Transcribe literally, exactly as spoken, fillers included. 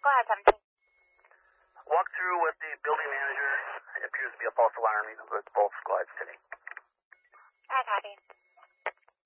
Go ahead, seventeen. Walk through with the building manager. It appears to be a false alarm, even with both squads today. I copy.